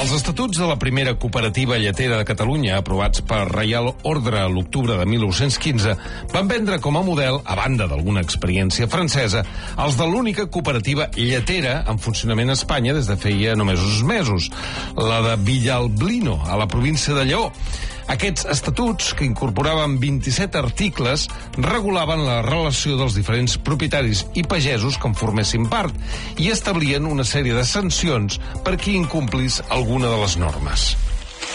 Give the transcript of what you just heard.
Els estatuts de la primera cooperativa lletera de Catalunya, aprovats per Reial Ordre a l'octubre de 1915, van vendre com a model, a banda d'alguna experiència francesa, els de l'única cooperativa lletera en funcionament a Espanya des de feia només uns mesos, la de Villalblino, a la província de Lleó. Aquests estatuts, que incorporaven 27 articles, regulaven la relació dels diferents propietaris i pagesos que en formessin part i establien una sèrie de sancions per qui incomplís alguna de les normes.